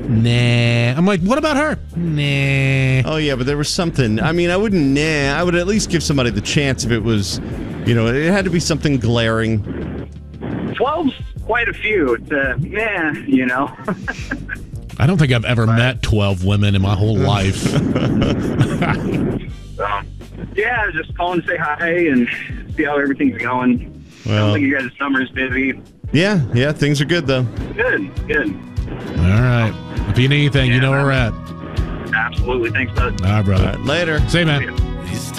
Nah. I'm like, what about her? Nah. Oh, yeah, but there was something. I mean, I wouldn't, I would at least give somebody the chance if it was, it had to be something glaring. 12's quite a few. It's, I don't think I've ever met 12 women in my whole life. Just calling to say hi and see how everything's going. Well, I think you guys' summer's busy. Yeah, things are good, though. Good. All right. If you need anything, you know where we're at. Absolutely. Thanks, bud. All right, brother. All right, later. See you, man.